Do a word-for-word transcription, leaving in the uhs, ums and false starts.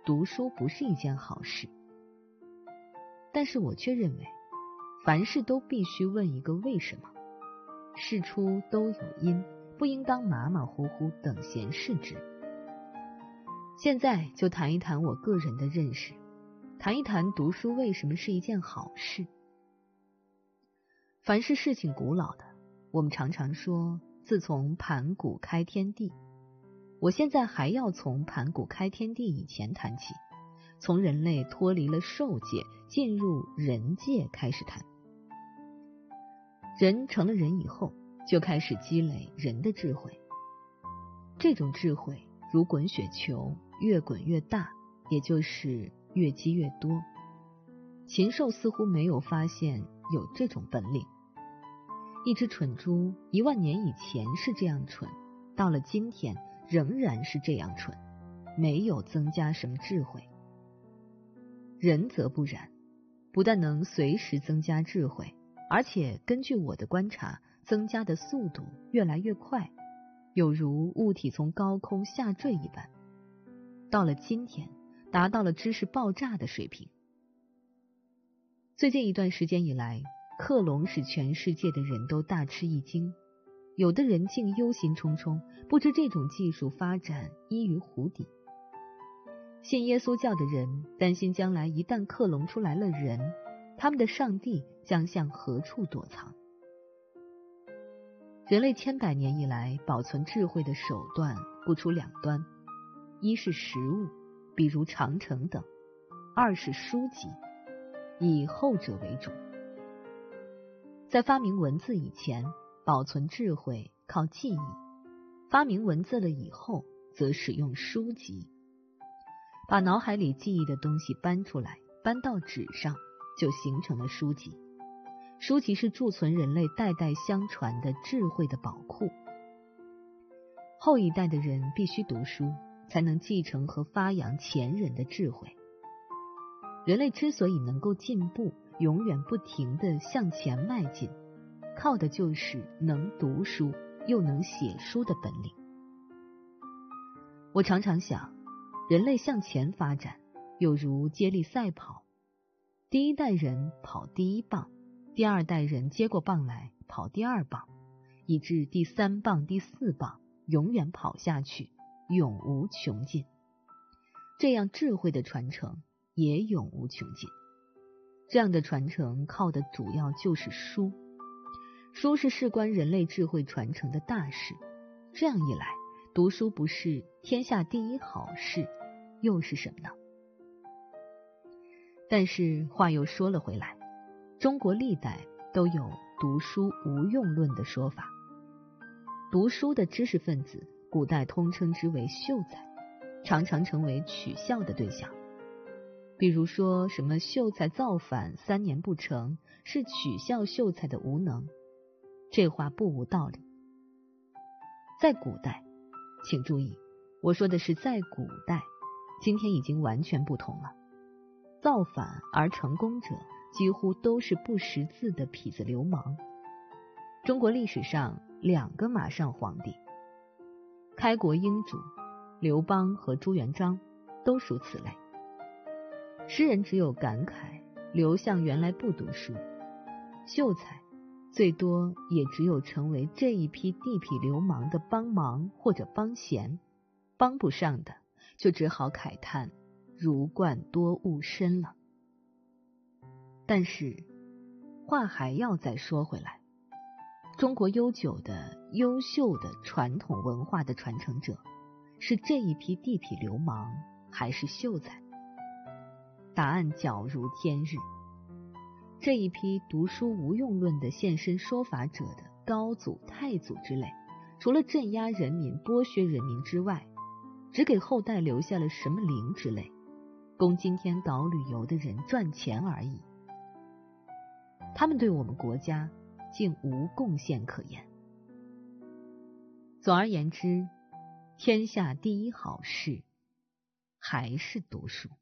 读书不是一件好事。但是我却认为，凡事都必须问一个为什么，事出都有因，不应当马马虎虎等闲视之。现在就谈一谈我个人的认识，谈一谈读书为什么是一件好事。凡是事情古老的，我们常常说自从盘古开天地，我现在还要从盘古开天地以前谈起，从人类脱离了兽界进入人界开始谈。人成了人以后，就开始积累人的智慧，这种智慧如滚雪球，越滚越大，也就是越积越多。禽兽似乎没有发现有这种本领。一只蠢猪一万年以前是这样蠢，到了今天仍然是这样蠢，没有增加什么智慧。人则不然，不但能随时增加智慧，而且根据我的观察，增加的速度越来越快，有如物体从高空下坠一般。到了今天，达到了知识爆炸的水平。最近一段时间以来，克隆使全世界的人都大吃一惊，有的人竟忧心忡忡，不知这种技术发展依于湖底。信耶稣教的人担心将来一旦克隆出来了人，他们的上帝将向何处躲藏。人类千百年以来保存智慧的手段不出两端，一是实物，比如长城等；二是书籍，以后者为主。在发明文字以前，保存智慧靠记忆；发明文字了以后，则使用书籍。把脑海里记忆的东西搬出来，搬到纸上，就形成了书籍。书籍是贮存人类代代相传的智慧的宝库。后一代的人必须读书，才能继承和发扬前人的智慧。人类之所以能够进步，永远不停地向前迈进，靠的就是能读书又能写书的本领。我常常想，人类向前发展，有如接力赛跑，第一代人跑第一棒，第二代人接过棒来跑第二棒，以至第三棒、第四棒永远跑下去，永无穷尽。这样智慧的传承也永无穷尽。这样的传承靠的主要就是书，书是事关人类智慧传承的大事。这样一来，读书不是天下第一好事，又是什么呢？但是话又说了回来，中国历代都有读书无用论的说法。读书的知识分子，古代通称之为秀才，常常成为取笑的对象。比如说什么秀才造反三年不成，是取笑秀才的无能，这话不无道理。在古代，请注意，我说的是在古代，今天已经完全不同了。造反而成功者几乎都是不识字的痞子流氓。中国历史上两个马上皇帝，开国英主刘邦和朱元璋都属此类。诗人只有感慨，刘向原来不读书。秀才最多也只有成为这一批地痞流氓的帮忙或者帮闲，帮不上的就只好慨叹儒冠多务深了。但是话还要再说回来，中国悠久的优秀的传统文化的传承者，是这一批地痞流氓还是秀才？答案皎如天日。这一批读书无用论的现身说法者的高祖、太祖之类，除了镇压人民、剥削人民之外，只给后代留下了什么灵之类，供今天搞旅游的人赚钱而已。他们对我们国家竟无贡献可言。总而言之，天下第一好事还是读书。